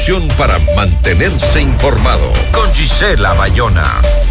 Para mantenerse informado con Gisela Bayona.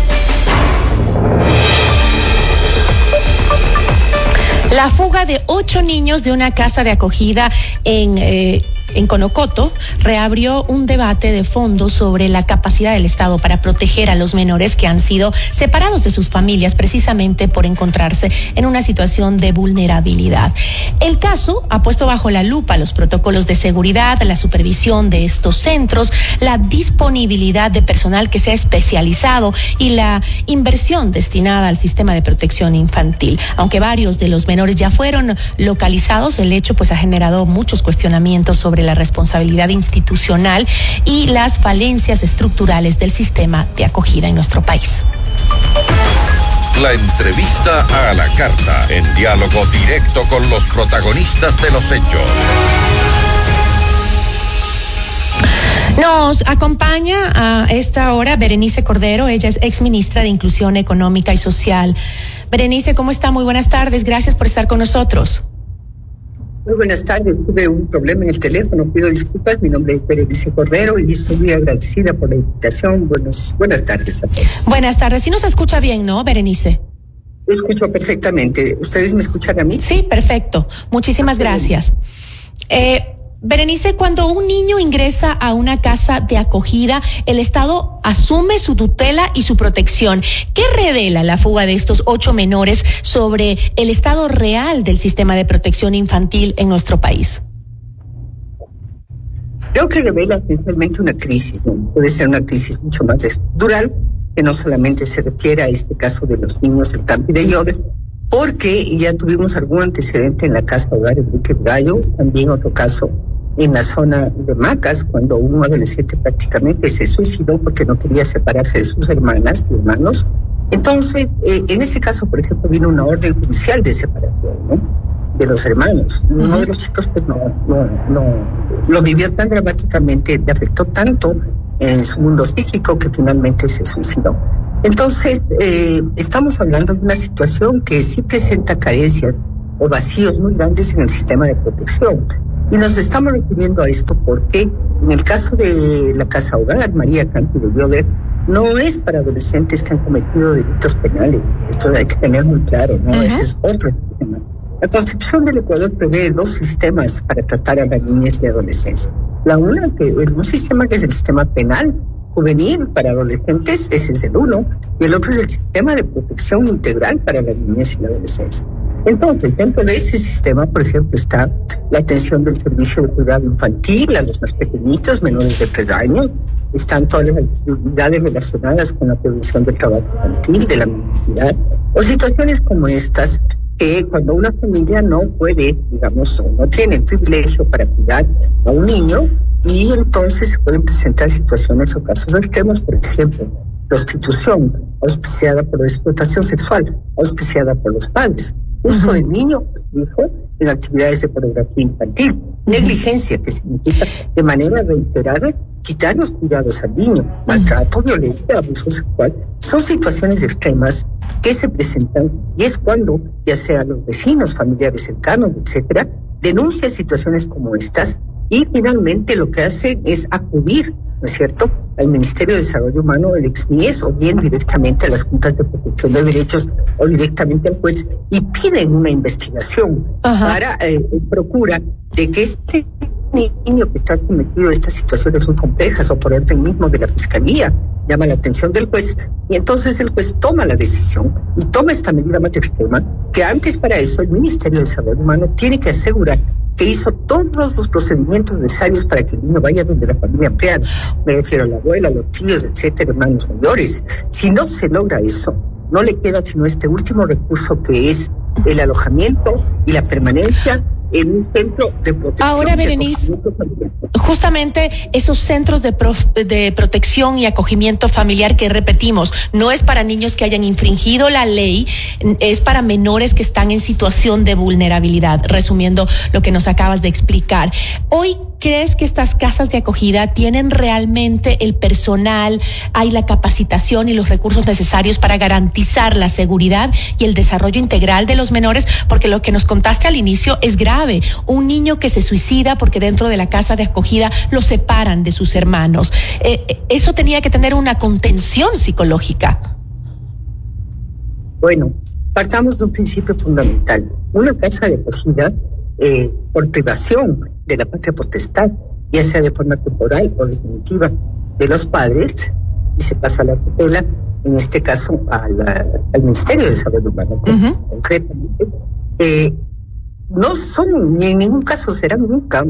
La fuga de 8 niños de una casa de acogida en Conocoto reabrió un debate de fondo sobre la capacidad del Estado para proteger a los menores que han sido separados de sus familias precisamente por encontrarse en una situación de vulnerabilidad. El caso ha puesto bajo la lupa los protocolos de seguridad, la supervisión de estos centros, la disponibilidad de personal que sea especializado y la inversión destinada al sistema de protección infantil. Aunque varios de los menores ya fueron localizados, el hecho ha generado muchos cuestionamientos sobre la responsabilidad institucional y las falencias estructurales del sistema de acogida en nuestro país. La entrevista a la carta, en diálogo directo con los protagonistas de los hechos. Nos acompaña a esta hora Berenice Cordero, ella es exministra de Inclusión Económica y Social. Berenice, ¿cómo está? Muy buenas tardes, gracias por estar con nosotros. Muy buenas tardes, tuve un problema en el teléfono, pido disculpas, mi nombre es Berenice Cordero y estoy muy agradecida por la invitación. Buenas tardes a todos. Buenas tardes, sí nos escucha bien, ¿no, Berenice? Lo escucho perfectamente, ¿ustedes me escuchan a mí? Sí, perfecto, muchísimas gracias. Berenice, cuando un niño ingresa a una casa de acogida, el Estado asume su tutela y su protección. ¿Qué revela la fuga de estos 8 menores sobre el estado real del sistema de protección infantil en nuestro país? Creo que revela esencialmente una crisis, ¿no? Puede ser una crisis mucho más estructural, que no solamente se refiere a este caso de los niños del Campi de Lloves, porque ya tuvimos algún antecedente en la casa hogar Enrique Gallo, también otro caso en la zona de Macas, cuando un adolescente prácticamente se suicidó porque no quería separarse de sus hermanas y hermanos. Entonces, en ese caso, por ejemplo, vino una orden judicial de separación, ¿no?, de los hermanos. Uno de los chicos no lo vivió tan dramáticamente, le afectó tanto en su mundo psíquico que finalmente se suicidó. Entonces, estamos hablando de una situación que sí presenta carencias o vacíos muy grandes en el sistema de protección. Y nos estamos refiriendo a esto porque en el caso de la Casa Hogar María Campi de Lloves no es para adolescentes que han cometido delitos penales. Esto hay que tener muy claro, ¿no? Ese es otro tema. La Constitución del Ecuador prevé 2 sistemas para tratar a la niñez y adolescencia. Un sistema que es el sistema penal juvenil para adolescentes, ese es el uno, y el otro es el sistema de protección integral para la niñez y la adolescencia. Entonces, dentro de ese sistema, por ejemplo, está la atención del servicio de cuidado infantil a los más pequeñitos, menores de 3 años, están todas las actividades relacionadas con la prevención del trabajo infantil, de la mendicidad, o situaciones como estas, que cuando una familia no puede, digamos, no tiene el privilegio para cuidar a un niño, y entonces se pueden presentar situaciones o casos extremos, por ejemplo, prostitución auspiciada por la explotación sexual, auspiciada por los padres, uso del niño, hijo, en actividades de pornografía infantil, negligencia, que significa de manera reiterada quitar los cuidados al niño, maltrato, violencia, abuso sexual. Son situaciones extremas que se presentan y es cuando, ya sea los vecinos, familiares cercanos, etcétera, denuncian situaciones como estas y finalmente lo que hacen es acudir, ¿no es cierto?, al Ministerio de Desarrollo Humano, el ex-MIES, o bien directamente a las juntas de protección de derechos o directamente al juez, y piden una investigación para procura de que este niño que está cometido estas situaciones muy complejas o por orden mismo de la Fiscalía llama la atención del juez, y entonces el juez toma la decisión y toma esta medida más extrema, que antes para eso el Ministerio de Desarrollo Humano tiene que asegurar que hizo todos los procedimientos necesarios para que el niño vaya donde la familia ampliada. Me refiero a la abuela, a los tíos, etcétera, hermanos mayores. Si no se logra eso, no le queda sino este último recurso, que es el alojamiento y la permanencia en un centro de protección. Ahora, Berenice, justamente esos centros de protección y acogimiento familiar que repetimos, no es para niños que hayan infringido la ley, es para menores que están en situación de vulnerabilidad, resumiendo lo que nos acabas de explicar. Hoy, ¿crees que estas casas de acogida tienen realmente el personal, hay la capacitación y los recursos necesarios para garantizar la seguridad y el desarrollo integral de los menores? Porque lo que nos contaste al inicio es grave. grave. Un niño que se suicida porque dentro de la casa de acogida lo separan de sus hermanos. Eso tenía que tener una contención psicológica. Bueno, partamos de un principio fundamental. Una casa de acogida, por privación de la patria potestad, ya sea de forma temporal o definitiva, de los padres, y se pasa la tutela, en este caso al Ministerio de Desarrollo Humano, concretamente, no son, ni en ningún caso serán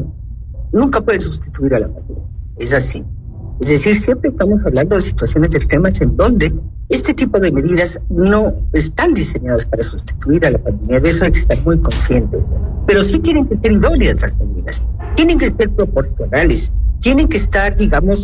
nunca pueden sustituir a la familia. Es así. Es decir, siempre estamos hablando de situaciones extremas en donde este tipo de medidas no están diseñadas para sustituir a la familia. De eso hay que estar muy consciente. Pero sí tienen que ser idóneas las medidas. Tienen que ser proporcionales. Tienen que estar, digamos,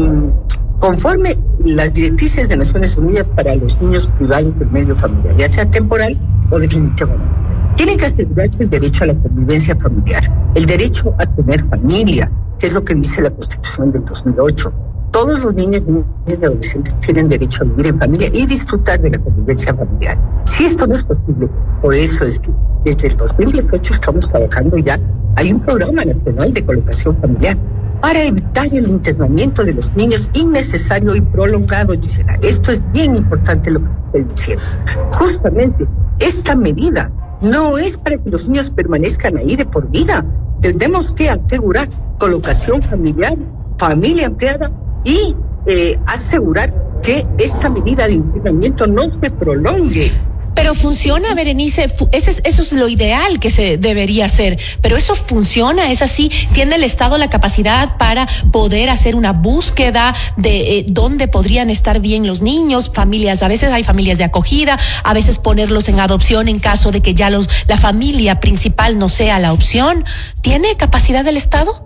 conforme las directrices de Naciones Unidas para los niños privados del medio familiar, ya sea temporal o definitivamente. Tienen que asegurarse el derecho a la convivencia familiar, el derecho a tener familia, que es lo que dice la Constitución del 2008. Todos los niños y adolescentes tienen derecho a vivir en familia y disfrutar de la convivencia familiar. Si esto no es posible, por eso es que desde el 2018 estamos trabajando ya. Hay un programa nacional de colocación familiar para evitar el internamiento de los niños innecesario y prolongado, Gisela. Esto es bien importante lo que estoy diciendo. Justamente, esta medida no es para que los niños permanezcan ahí de por vida. Tenemos que asegurar colocación familiar, familia ampliada y asegurar que esta medida de internamiento no se prolongue. Pero funciona, Berenice, eso es lo ideal que se debería hacer, pero eso funciona, es así. ¿Tiene el Estado la capacidad para poder hacer una búsqueda de dónde podrían estar bien los niños, familias? A veces hay familias de acogida, a veces ponerlos en adopción en caso de que ya la familia principal no sea la opción. ¿Tiene capacidad el Estado?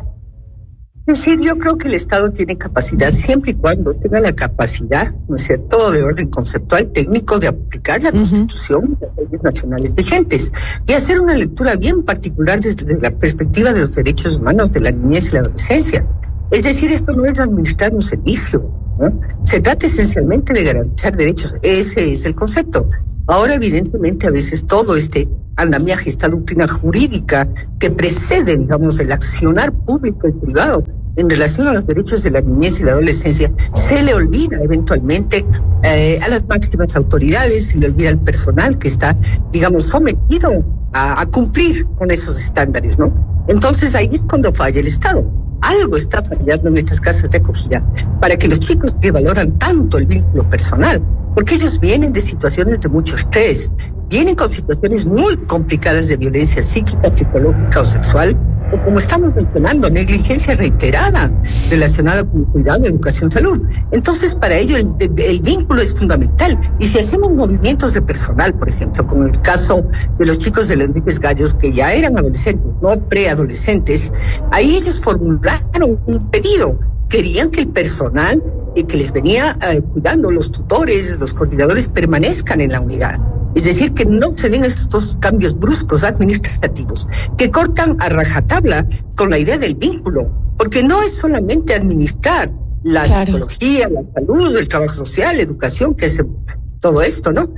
Sí, yo creo que el Estado tiene capacidad siempre y cuando tenga la capacidad, ¿no es cierto?, de orden conceptual, técnico, de aplicar la Constitución y las leyes nacionales vigentes y hacer una lectura bien particular desde la perspectiva de los derechos humanos de la niñez y la adolescencia. Es decir, esto no es administrar un servicio, ¿no? Se trata esencialmente de garantizar derechos. Ese es el concepto. Ahora, evidentemente, a veces todo andamiaje, esta doctrina jurídica que precede, digamos, el accionar público y privado en relación a los derechos de la niñez y la adolescencia, se le olvida eventualmente a las máximas autoridades, se le olvida al personal que está, digamos, sometido a cumplir con esos estándares, ¿no? Entonces ahí es cuando falla el Estado. Algo está fallando en estas casas de acogida para que los chicos que valoran tanto el vínculo personal, porque ellos vienen de situaciones de mucho estrés, vienen con situaciones muy complicadas de violencia psíquica, psicológica o sexual, o como estamos mencionando, negligencia reiterada relacionada con cuidado, educación, salud. Entonces, para ello el vínculo es fundamental. Y si hacemos movimientos de personal, por ejemplo, como el caso de los chicos de Enríquez Gallos, que ya eran adolescentes, no preadolescentes, ahí ellos formularon un pedido. Querían que el personal que les venía cuidando, los tutores, los coordinadores, permanezcan en la unidad. Es decir, que no se den estos cambios bruscos administrativos que cortan a rajatabla con la idea del vínculo, porque no es solamente administrar la psicología, la salud, el trabajo social, la educación, que es todo esto, ¿no?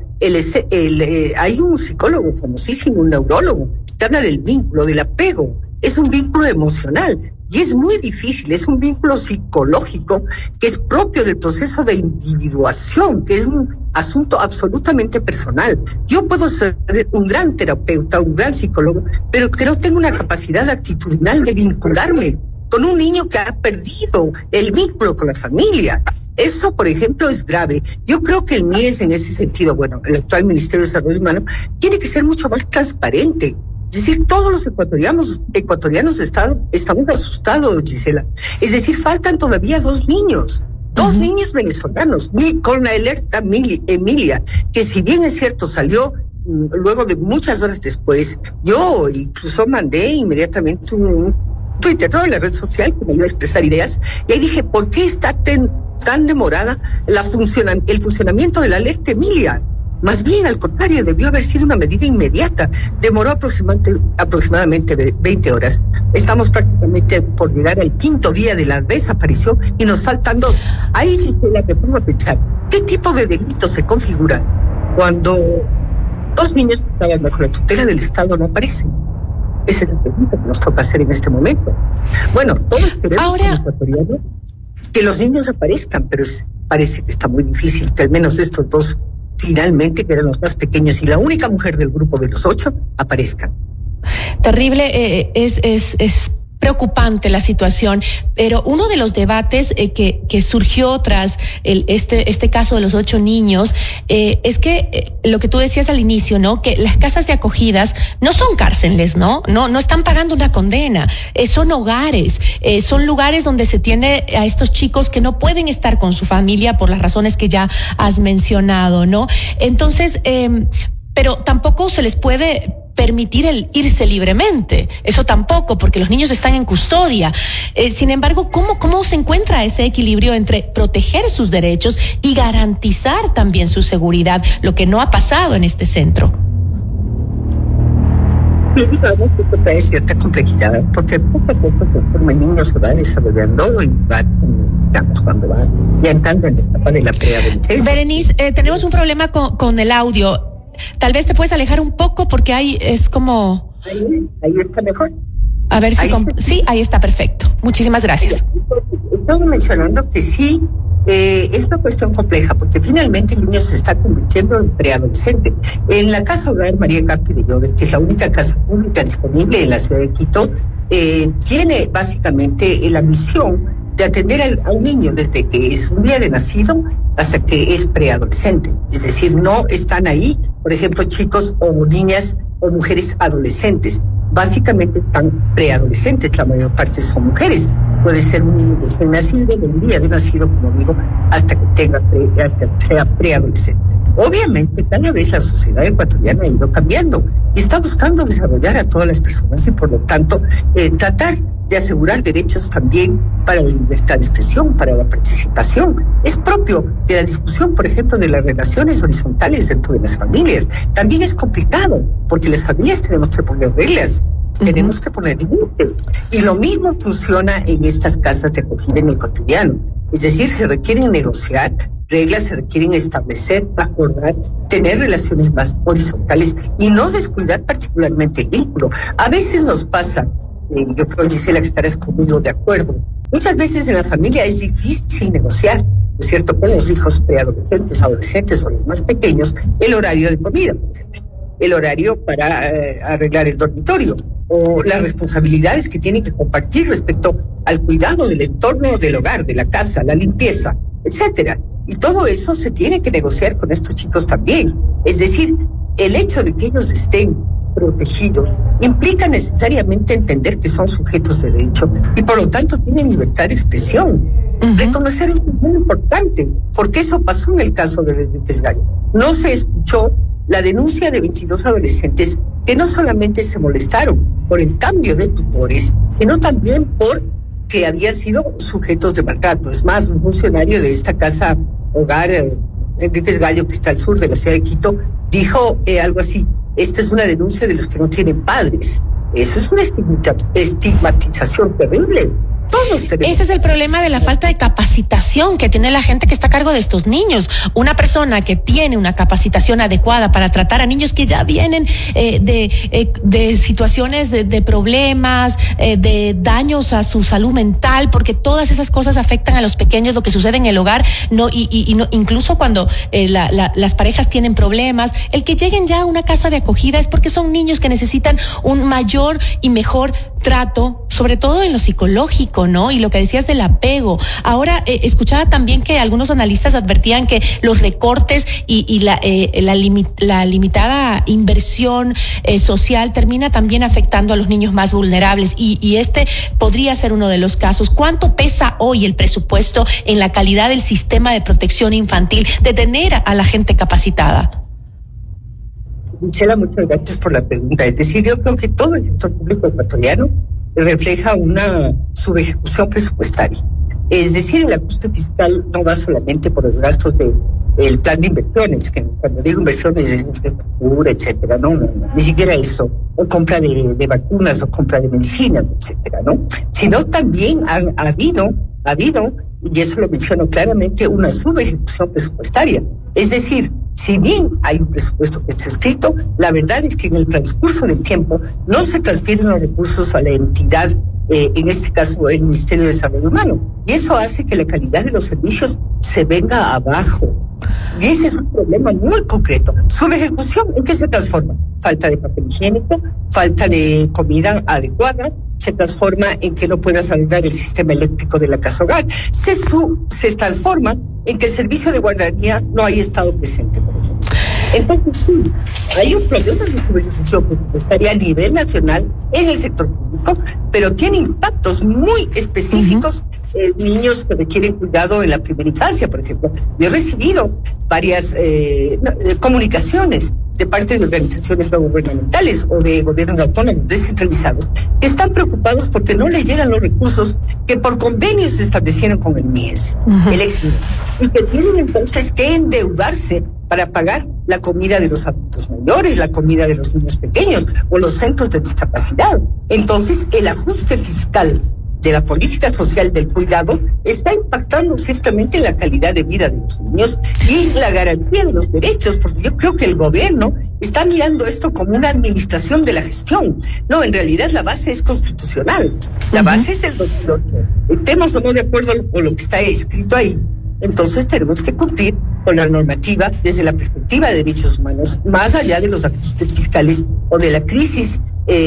Hay un psicólogo famosísimo, un neurólogo, que habla del vínculo, del apego. Es un vínculo emocional y es muy difícil, es un vínculo psicológico que es propio del proceso de individuación, que es un asunto absolutamente personal. Yo puedo ser un gran terapeuta, un gran psicólogo, pero que no tengo una capacidad actitudinal de vincularme con un niño que ha perdido el vínculo con la familia. Eso, por ejemplo, es grave. Yo creo que el MIES en ese sentido, bueno, el actual Ministerio de Desarrollo Humano, tiene que ser mucho más transparente. Es decir, todos los ecuatorianos estamos asustados, Gisela. Es decir, faltan todavía 2 niños. 2 niños venezolanos, con la alerta Emilia, que si bien es cierto salió luego de muchas horas después, yo incluso mandé inmediatamente un Twitter, ¿no?, en la red social, que me iba a expresar ideas, y ahí dije, ¿por qué está tan demorada el funcionamiento de la alerta Emilia? Más bien, al contrario, debió haber sido una medida inmediata. Demoró aproximadamente 20 horas. Estamos prácticamente por llegar al 5º día de la desaparición y nos faltan 2. Ahí Gisela, me pongo a pensar, ¿qué tipo de delitos se configuran cuando 2 niños que estaban bajo la tutela del Estado no aparecen? Esa es la pregunta que nos toca hacer en este momento. Bueno, todos queremos ahora, como ecuatorianos que los niños aparezcan, pero parece que está muy difícil que al menos estos dos, finalmente, que eran los más pequeños y la única mujer del grupo de los 8, aparezcan. Terrible, es preocupante la situación, pero uno de los debates que surgió tras este caso de los 8 niños es que lo que tú decías al inicio, ¿no? Que las casas de acogidas no son cárceles, ¿no? No están pagando una condena, son hogares, son lugares donde se tiene a estos chicos que no pueden estar con su familia por las razones que ya has mencionado, ¿no? Entonces, pero tampoco se les puede permitir el irse libremente, eso tampoco, porque los niños están en custodia. Sin embargo, ¿cómo se encuentra ese equilibrio entre proteger sus derechos y garantizar también su seguridad, lo que no ha pasado en este centro? Sí, digamos que esto trae cierta complejidad, porque poco a poco se forman niños, se va desarrollando y va, digamos, cuando va ya entrando en la etapa de la preadolescencia. Berenice, tenemos un problema con el audio. Tal vez te puedes alejar un poco porque ahí es como... Ahí está mejor. A ver si... Sí, ahí está perfecto. Muchísimas gracias. Estaba mencionando que sí, es una cuestión compleja, porque finalmente el niño se está convirtiendo en preadolescente. En la Casa Hogar María Campi de Llobet, que es la única casa pública disponible en la ciudad de Quito, tiene básicamente la misión de atender a un niño desde que es un día de nacido hasta que es preadolescente. Es decir, no están ahí, por ejemplo, chicos o niñas o mujeres adolescentes. Básicamente están preadolescentes, la mayor parte son mujeres. Puede ser un niño recién nacido, de un día de nacido, como digo, hasta que sea preadolescente. Obviamente, cada vez la sociedad ecuatoriana ha ido cambiando y está buscando desarrollar a todas las personas y, por lo tanto, tratar de asegurar derechos también para la libertad de expresión, para la participación. Es propio de la discusión, por ejemplo, de las relaciones horizontales dentro de las familias. También es complicado, porque las familias tenemos que poner reglas, tenemos que poner límites. Y lo mismo funciona en estas casas de acogida en el cotidiano. Es decir, se requieren negociar reglas, se requieren establecer, acordar, tener relaciones más horizontales y no descuidar particularmente el vínculo. A veces nos pasa, yo creo, Gisela, que estarás conmigo de acuerdo, muchas veces en la familia es difícil negociar, ¿no es cierto?, con los hijos preadolescentes, adolescentes o los más pequeños, el horario de comida, por ejemplo, el horario para arreglar el dormitorio, o las responsabilidades que tienen que compartir respecto al cuidado del entorno del hogar, de la casa, la limpieza, etcétera. Y todo eso se tiene que negociar con estos chicos también. Es decir, el hecho de que ellos estén protegidos implica necesariamente entender que son sujetos de derecho y por lo tanto tienen libertad de expresión. Reconocer esto es muy importante, porque eso pasó en el caso de Benítez Gallo. No se escuchó la denuncia de 22 adolescentes que no solamente se molestaron por el cambio de tutores, sino también por que habían sido sujetos de maltrato. Es más, un funcionario de esta casa hogar, Enríquez Gallo, que está al sur de la ciudad de Quito, dijo algo así: esta es una denuncia de los que no tienen padres. Eso es una estigmatización terrible. Ese es el problema de la falta de capacitación que tiene la gente que está a cargo de estos niños. Una persona que tiene una capacitación adecuada para tratar a niños que ya vienen de situaciones de problemas, de daños a su salud mental, porque todas esas cosas afectan a los pequeños, lo que sucede en el hogar, no, y no, incluso cuando las parejas tienen problemas, el que lleguen ya a una casa de acogida es porque son niños que necesitan un mayor y mejor trato, sobre todo en lo psicológico, ¿no? Y lo que decías del apego. Ahora, escuchaba también que algunos analistas advertían que los recortes y la limitada inversión social termina también afectando a los niños más vulnerables y este podría ser uno de los casos. ¿Cuánto pesa hoy el presupuesto en la calidad del sistema de protección infantil, de tener a la gente capacitada? Gisela, muchas gracias por la pregunta. Es decir, yo creo que todo el sector público ecuatoriano refleja una subejecución presupuestaria. Es decir, el ajuste fiscal no va solamente por los gastos del plan de inversiones, que cuando digo inversiones es infraestructura, etcétera, no, ni siquiera eso, o compra de vacunas, o compra de medicinas, etcétera, ¿no? Sino también ha habido, y eso lo menciono claramente, una subejecución presupuestaria. Es decir, Si bien hay un presupuesto que está escrito, la verdad es que en el transcurso del tiempo no se transfieren los recursos a la entidad, en este caso el Ministerio de Desarrollo Humano. Y eso hace que la calidad de los servicios se venga abajo. Y ese es un problema muy concreto. Su ejecución, ¿en qué se transforma? Falta de papel higiénico, falta de comida adecuada, se transforma en que no puedas arreglar el sistema eléctrico de la casa hogar, se transforma en que el servicio de guardería no haya estado presente, por ejemplo. Entonces, sí, hay un problema de subvención presupuestaria a nivel nacional en el sector público, pero tiene impactos muy específicos en niños que requieren cuidado en la primera infancia, por ejemplo. Yo he recibido varias comunicaciones de parte de organizaciones no gubernamentales o de gobiernos autónomos descentralizados que están preocupados porque no les llegan los recursos que por convenios se establecieron con el MIES, el ex-MIES, y que tienen entonces que endeudarse para pagar la comida de los adultos mayores, la comida de los niños pequeños o los centros de discapacidad. Entonces, el ajuste fiscal de la política social del cuidado está impactando ciertamente la calidad de vida de los niños y la garantía de los derechos, porque yo creo que el gobierno está mirando esto como una administración de la gestión. No, en realidad la base es constitucional. La base es del 2008. Estemos o no de acuerdo con lo que está escrito ahí, entonces tenemos que cumplir con la normativa desde la perspectiva de derechos humanos, más allá de los ajustes fiscales o de la crisis,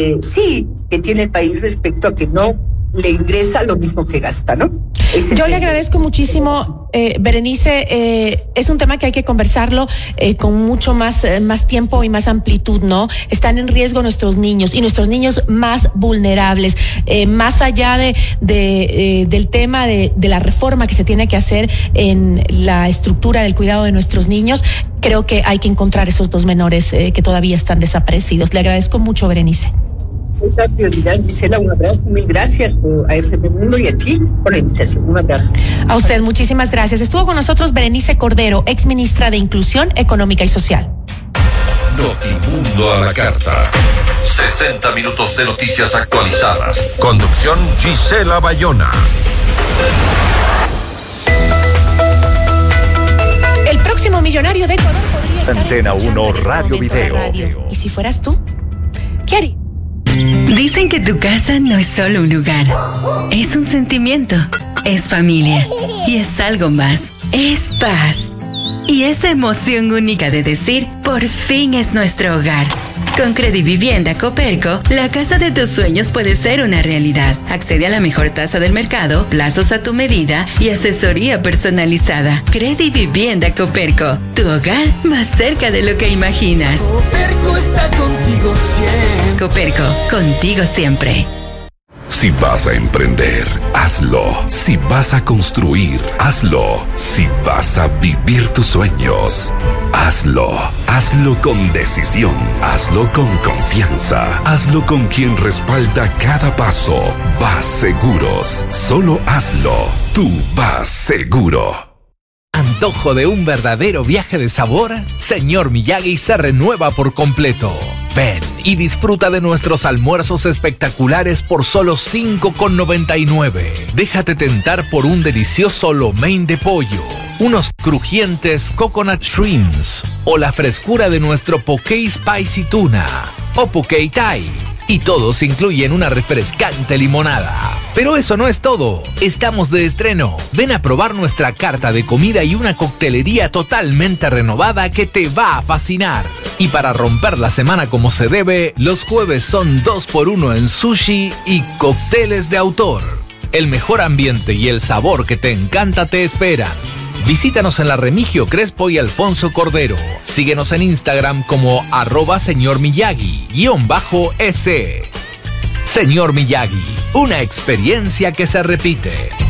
que tiene el país respecto a que no le ingresa lo mismo que gasta, ¿no? Yo le agradezco muchísimo, Berenice. Es un tema que hay que conversarlo con mucho más tiempo y más amplitud, ¿no? Están en riesgo nuestros niños y nuestros niños más vulnerables. Más allá del tema de la reforma que se tiene que hacer en la estructura del cuidado de nuestros niños, creo que hay que encontrar esos dos menores que todavía están desaparecidos. Le agradezco mucho, Berenice. Esa prioridad, Gisela, un abrazo, mil gracias a FM Mundo y a ti por la invitación, un abrazo. A usted, muchísimas gracias. Estuvo con nosotros Berenice Cordero, ex ministra de Inclusión Económica y Social. Notimundo a la carta. 60 minutos de noticias actualizadas. Conducción Gisela Bayona. El próximo millonario de Ecuador podría estar Antena 1 Radio Video. ¿Y si fueras tú? ¿Qué harías? Dicen que tu casa no es solo un lugar, es un sentimiento, es familia y es algo más, es paz. Y esa emoción única de decir, por fin es nuestro hogar. Con Credivivienda Coperco, la casa de tus sueños puede ser una realidad. Accede a la mejor tasa del mercado, plazos a tu medida y asesoría personalizada. Credivivienda Coperco, tu hogar más cerca de lo que imaginas. Coperco está contigo siempre. Coperco, contigo siempre. Si vas a emprender, hazlo. Si vas a construir, hazlo. Si vas a vivir tus sueños, hazlo. Hazlo con decisión. Hazlo con confianza. Hazlo con quien respalda cada paso. Vas Seguros. Solo hazlo. Tú vas seguro. ¿Antojo de un verdadero viaje de sabor? Señor Miyagi se renueva por completo. Ven y disfruta de nuestros almuerzos espectaculares por solo $5.99. Déjate tentar por un delicioso lo mein de pollo, unos crujientes coconut shrimps o la frescura de nuestro poke spicy tuna o poke thai. Y todos incluyen una refrescante limonada. Pero eso no es todo. Estamos de estreno. Ven a probar nuestra carta de comida y una coctelería totalmente renovada que te va a fascinar. Y para romper la semana como se debe, los jueves son 2x1 en sushi y cócteles de autor. El mejor ambiente y el sabor que te encanta te esperan. Visítanos en la Remigio Crespo y Alfonso Cordero. Síguenos en Instagram como @señormiyagi_S. Señor Miyagi, una experiencia que se repite.